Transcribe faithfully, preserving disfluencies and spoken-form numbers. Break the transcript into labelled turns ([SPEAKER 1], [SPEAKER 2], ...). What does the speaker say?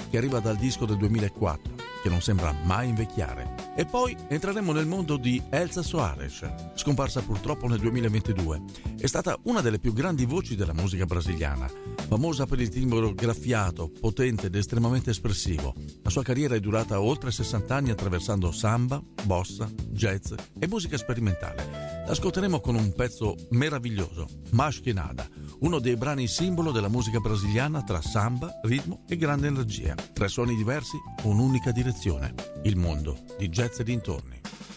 [SPEAKER 1] che arriva dal disco del duemilaquattro, che non sembra mai invecchiare. E poi entreremo nel mondo di Elsa Soares, scomparsa purtroppo nel duemilaventidue. È stata una delle più grandi voci della musica brasiliana, famosa per il timbro graffiato, potente ed estremamente espressivo. La sua carriera è durata oltre sessanta anni attraversando samba, bossa, jazz e musica sperimentale. Ascolteremo con un pezzo meraviglioso, Mais que Nada, uno dei brani simbolo della musica brasiliana tra samba, ritmo e grande energia. Tre suoni diversi, un'unica direzione. Il mondo di jazz e dintorni.